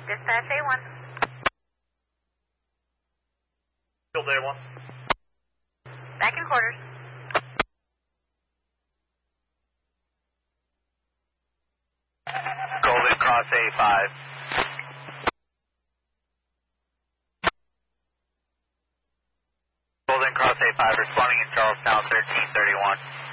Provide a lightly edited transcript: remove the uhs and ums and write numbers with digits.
Dispatch A1. Field A1. Back in quarters. Golden Cross A5. Golden Cross A5 responding in Charlestown 1331.